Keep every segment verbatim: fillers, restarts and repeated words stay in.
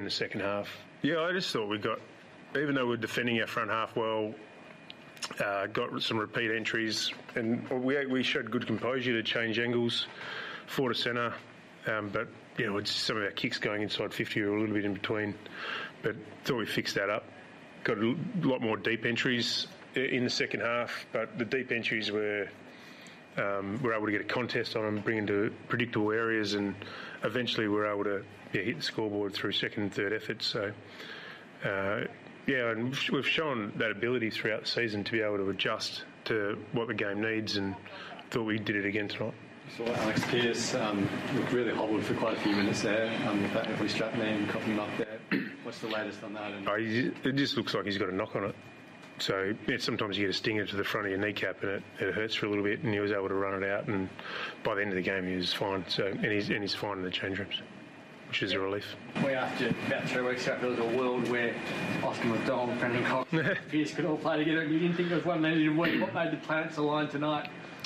the second half. Yeah, I just thought we got, even though we're defending our front half well, uh, got some repeat entries, and we we showed good composure to change angles, forward to centre, um, but you know, it's some of our kicks going inside fifty or a little bit in between, but thought we fixed that up. Got a lot more deep entries in the second half, but the deep entries were um, we're able to get a contest on them, bring into predictable areas, and eventually we're able to yeah, hit the scoreboard through second and third efforts. So, uh, yeah, and we've shown that ability throughout the season to be able to adjust to what the game needs, and thought we did it again tonight. So Alex Pearce um, looked really hobbled for quite a few minutes there um, with that heavily strapped knee and coughing him up there. What's the latest on that? And oh, it just looks like he's got a knock on it. So yeah, sometimes you get a stinger to the front of your kneecap and it, it hurts for a little bit, and he was able to run it out, and by the end of the game he was fine. So and he's, and he's fine in the change rooms, which is a relief. We asked you about three weeks ago if there was a world where Oscar McDonald, Brendan Cox, Pearce could all play together, and you didn't think there was one needed in week. What made the planets align tonight?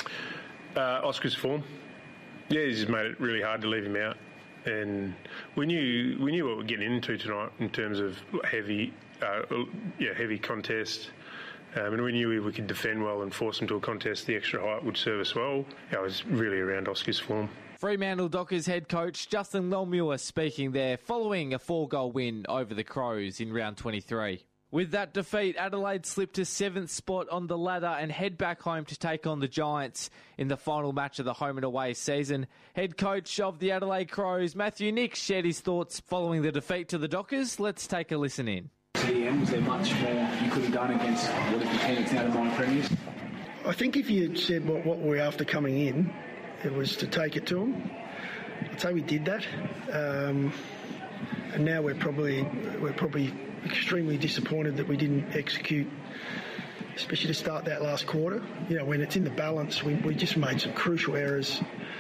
Uh, Oscar's form. Yeah, he's just made it really hard to leave him out, and we knew we knew what we're getting into tonight in terms of heavy, uh, yeah, heavy contest, um, and we knew if we could defend well and force them to a contest, the extra height would serve us well. I was really around Oscar's form. Fremantle Dockers head coach Justin Longmuir speaking there following a four-goal win over the Crows in round twenty-three. With that defeat, Adelaide slipped to seventh spot on the ladder and head back home to take on the Giants in the final match of the home and away season. Head coach of the Adelaide Crows, Matthew Nicks, shared his thoughts following the defeat to the Dockers. Let's take a listen in. To the end, was there much more you could have done against what if the team now to minor premiers? I think if you had said what, what we're after coming in, it was to take it to them. I'd say we did that, um, and now we're probably we're probably. extremely disappointed that we didn't execute, especially to start that last quarter. You know, when it's in the balance, we, we just made some crucial errors.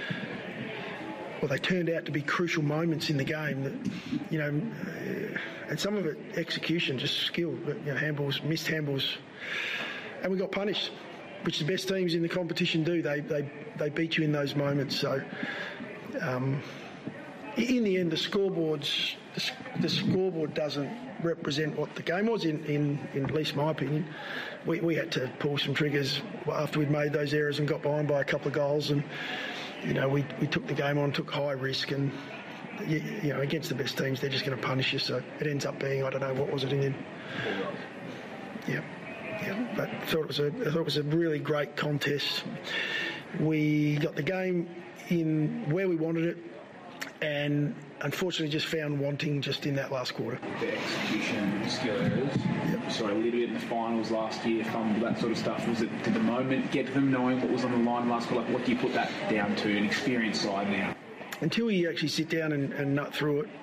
Well, they turned out to be crucial moments in the game that, you know, uh, and some of it execution, just skill, but, you know, handballs, missed handballs, and we got punished, which the best teams in the competition do. They they they beat you in those moments. So, um, in the end, the scoreboards, the, the scoreboard doesn't represent what the game was, in, in, in at least my opinion. We, we had to pull some triggers after we'd made those errors and got behind by a couple of goals, and you know we, we took the game on, took high risk, and you, you know against the best teams they're just going to punish you. So it ends up being, I don't know, what was it in the end? Yeah, yeah. But I thought it was a I thought it was a really great contest. We got the game in where we wanted it, and unfortunately just found wanting just in that last quarter. The execution, skill errors. Yep. Sorry, a little bit in the finals last year, fumble, that sort of stuff. Was it, did the moment get to them knowing what was on the line last quarter? Like, what do you put that down to, an experienced side now? Until you actually sit down and, and nut through it,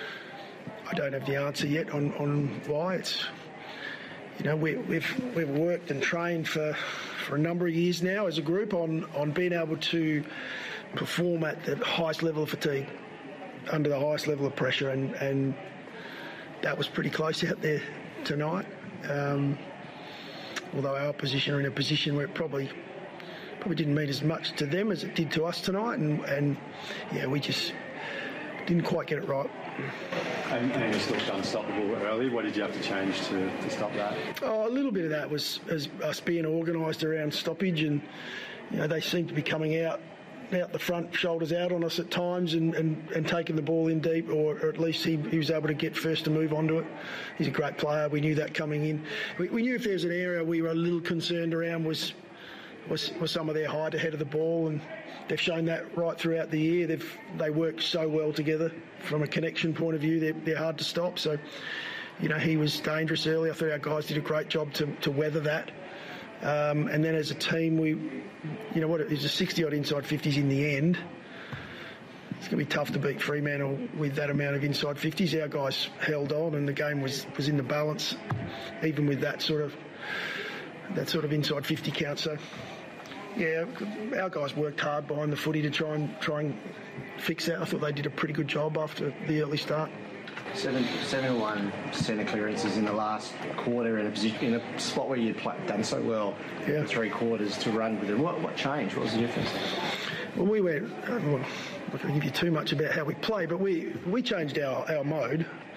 I don't have the answer yet on, on why. It's, you know, we, we've we've worked and trained for, for a number of years now as a group on, on being able to perform at the highest level of fatigue, under the highest level of pressure, and, and that was pretty close out there tonight. Um, although our opposition are in a position where it probably probably didn't mean as much to them as it did to us tonight, and, and yeah, we just didn't quite get it right. And, and you looked unstoppable early. What did you have to change to, to stop that? Oh, a little bit of that was as us being organised around stoppage, and you know they seemed to be coming out out the front, shoulders out on us at times, and, and, and taking the ball in deep, or, or at least he, he was able to get first to move onto it. He's a great player. We knew that coming in. We, we knew if there was an area we were a little concerned around was, was was some of their height ahead of the ball, and they've shown that right throughout the year. They've they work so well together from a connection point of view. They're, they're hard to stop. So, you know, he was dangerous early. I thought our guys did a great job to, to weather that. Um, and then as a team, we, you know what, it was a sixty-odd inside fifties in the end. It's going to be tough to beat Fremantle with that amount of inside fifties. Our guys held on, and the game was, was in the balance, even with that sort of that sort of inside fifty count. So, yeah, our guys worked hard behind the footy to try and try and fix that. I thought they did a pretty good job after the early start. Seven, seven one centre clearances in the last quarter in a position, in a spot where you'd play, done so well yeah. for three quarters to run with it. What, what changed? What was the difference? Well, we went. Uh, well, I'm not going to give you too much about how we play, but we we changed our, our mode.